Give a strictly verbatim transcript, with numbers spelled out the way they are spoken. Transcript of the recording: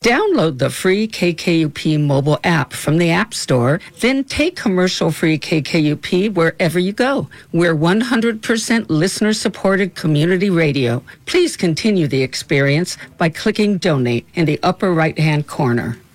Download the free K K U P mobile app from the App Store, then take commercial-free K K U P wherever you go. We're one hundred percent listener-supported community radio. Please continue the experience by clicking Donate in the upper right-hand corner.